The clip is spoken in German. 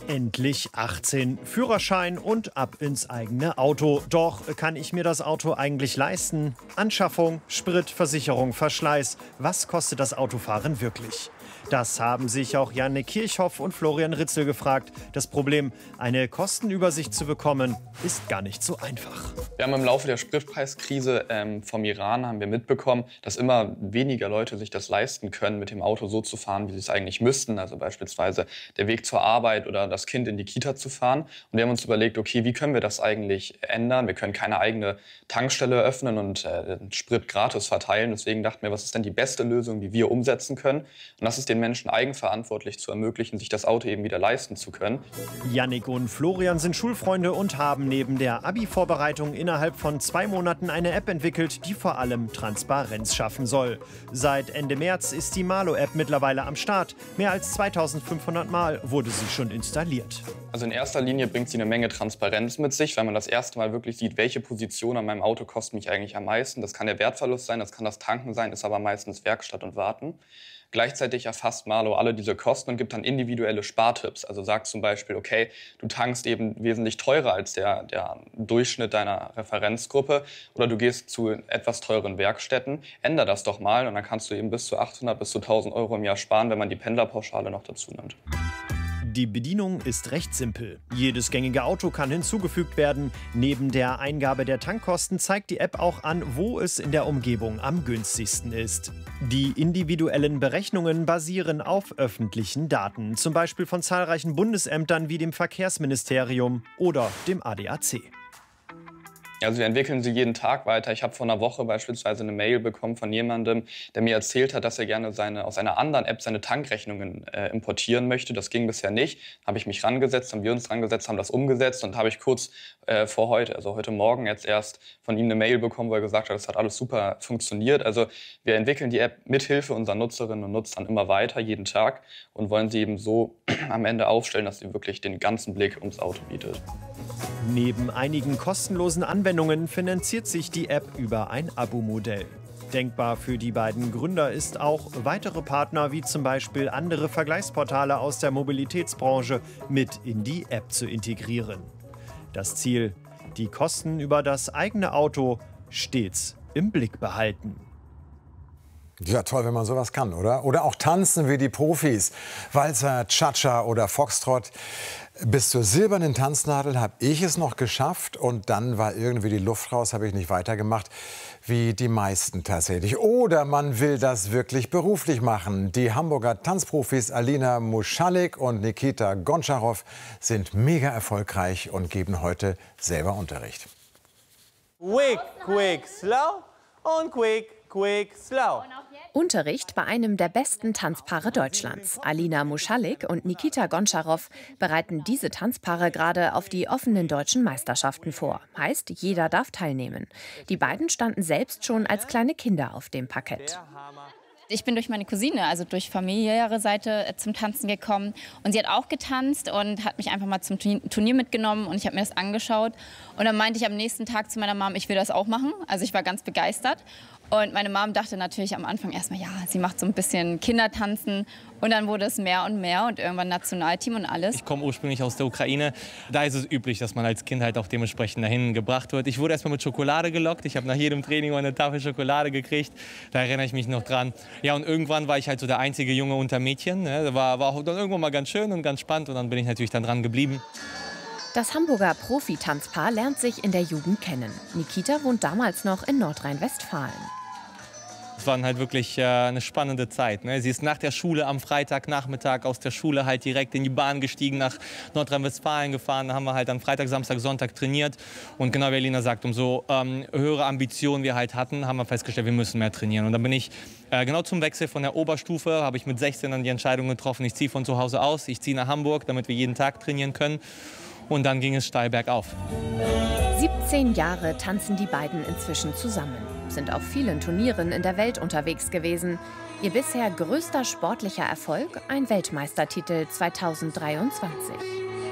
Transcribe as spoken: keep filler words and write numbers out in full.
Endlich achtzehn, Führerschein und ab ins eigene Auto. Doch kann ich mir das Auto eigentlich leisten? Anschaffung, Sprit, Versicherung, Verschleiß. Was kostet das Autofahren wirklich? Das haben sich auch Janne Kirchhoff und Florian Ritzel gefragt. Das Problem, eine Kostenübersicht zu bekommen, ist gar nicht so einfach. Wir haben im Laufe der Spritpreiskrise ähm, vom Iran haben wir mitbekommen, dass immer weniger Leute sich das leisten können, mit dem Auto so zu fahren, wie sie es eigentlich müssten. Also beispielsweise der Weg zur Arbeit oder das Kind in die Kita zu fahren. Und wir haben uns überlegt, okay, wie können wir das eigentlich ändern? Wir können keine eigene Tankstelle öffnen und äh, Sprit gratis verteilen. Deswegen dachten wir, was ist denn die beste Lösung, die wir umsetzen können? Und das ist den Menschen eigenverantwortlich zu ermöglichen, sich das Auto eben wieder leisten zu können. Jannik und Florian sind Schulfreunde und haben neben der Abi-Vorbereitung innerhalb von zwei Monaten eine App entwickelt, die vor allem Transparenz schaffen soll. Seit Ende März ist die Malo-App mittlerweile am Start. Mehr als zweitausendfünfhundert Mal wurde sie schon installiert. Also in erster Linie bringt sie eine Menge Transparenz mit sich, weil man das erste Mal wirklich sieht, welche Position an meinem Auto kostet mich eigentlich am meisten. Das kann der Wertverlust sein, das kann das Tanken sein, ist aber meistens Werkstatt und Warten. Gleichzeitig erfasst Malo alle diese Kosten und gibt dann individuelle Spartipps. Also sagt zum Beispiel, okay, du tankst eben wesentlich teurer als der, der Durchschnitt deiner Referenzgruppe oder du gehst zu etwas teuren Werkstätten. Änder das doch mal und dann kannst du eben bis zu achthundert bis zu tausend Euro im Jahr sparen, wenn man die Pendlerpauschale noch dazu nimmt. Die Bedienung ist recht simpel. Jedes gängige Auto kann hinzugefügt werden. Neben der Eingabe der Tankkosten zeigt die App auch an, wo es in der Umgebung am günstigsten ist. Die individuellen Berechnungen basieren auf öffentlichen Daten, zum Beispiel von zahlreichen Bundesämtern wie dem Verkehrsministerium oder dem A D A C. Also wir entwickeln sie jeden Tag weiter. Ich habe vor einer Woche beispielsweise eine Mail bekommen von jemandem, der mir erzählt hat, dass er gerne seine, aus einer anderen App seine Tankrechnungen äh, importieren möchte. Das ging bisher nicht. Habe ich mich rangesetzt, haben wir uns rangesetzt, haben das umgesetzt und habe ich kurz äh, vor heute, also heute Morgen jetzt erst von ihm eine Mail bekommen, wo er gesagt hat, das hat alles super funktioniert. Also wir entwickeln die App mithilfe unserer Nutzerinnen und Nutzern immer weiter, jeden Tag und wollen sie eben so am Ende aufstellen, dass sie wirklich den ganzen Blick ums Auto bietet. Neben einigen kostenlosen Anwendungen finanziert sich die App über ein Abo-Modell. Denkbar für die beiden Gründer ist auch, weitere Partner wie zum Beispiel andere Vergleichsportale aus der Mobilitätsbranche mit in die App zu integrieren. Das Ziel, die Kosten über das eigene Auto stets im Blick behalten. Ja, toll, wenn man sowas kann, oder? Oder auch tanzen wie die Profis. Walzer, Cha-Cha oder Foxtrot. Bis zur silbernen Tanznadel habe ich es noch geschafft und dann war irgendwie die Luft raus, habe ich nicht weitergemacht, wie die meisten tatsächlich. Oder man will das wirklich beruflich machen. Die Hamburger Tanzprofis Alina Muschalik und Nikita Gontscharow sind mega erfolgreich und geben heute selber Unterricht. Quick, quick, slow und quick, quick, slow. Unterricht bei einem der besten Tanzpaare Deutschlands. Alina Muschalik und Nikita Gontscharow bereiten diese Tanzpaare gerade auf die offenen deutschen Meisterschaften vor. Heißt, jeder darf teilnehmen. Die beiden standen selbst schon als kleine Kinder auf dem Parkett. Ich bin durch meine Cousine, also durch familiäre Seite, zum Tanzen gekommen. Und sie hat auch getanzt und hat mich einfach mal zum Turnier mitgenommen. Und ich habe mir das angeschaut. Und dann meinte ich am nächsten Tag zu meiner Mom, ich will das auch machen. Also ich war ganz begeistert. Und meine Mom dachte natürlich am Anfang erstmal, ja, sie macht so ein bisschen Kindertanzen. Und dann wurde es mehr und mehr und irgendwann Nationalteam und alles. Ich komme ursprünglich aus der Ukraine. Da ist es üblich, dass man als Kind halt auch dementsprechend dahin gebracht wird. Ich wurde erstmal mit Schokolade gelockt. Ich habe nach jedem Training mal eine Tafel Schokolade gekriegt. Da erinnere ich mich noch dran. Ja, und irgendwann war ich halt so der einzige Junge unter Mädchen. Ne? Das war, war auch dann irgendwann mal ganz schön und ganz spannend. Und dann bin ich natürlich dann dran geblieben. Das Hamburger Profi-Tanzpaar lernt sich in der Jugend kennen. Nikita wohnt damals noch in Nordrhein-Westfalen. Es war halt wirklich äh, eine spannende Zeit. Ne? Sie ist nach der Schule am Freitagnachmittag aus der Schule halt direkt in die Bahn gestiegen, nach Nordrhein-Westfalen gefahren. Da haben wir halt dann Freitag, Samstag, Sonntag trainiert. Und genau wie Alina sagt, umso ähm, höhere Ambitionen wir halt hatten, haben wir festgestellt, wir müssen mehr trainieren. Und dann bin ich äh, genau zum Wechsel von der Oberstufe, habe ich mit sechzehn dann die Entscheidung getroffen, ich ziehe von zu Hause aus, ich ziehe nach Hamburg, damit wir jeden Tag trainieren können. Und dann ging es steil bergauf. siebzehn Jahre tanzen die beiden inzwischen zusammen, sind auf vielen Turnieren in der Welt unterwegs gewesen. Ihr bisher größter sportlicher Erfolg, ein Weltmeistertitel zweitausenddreiundzwanzig.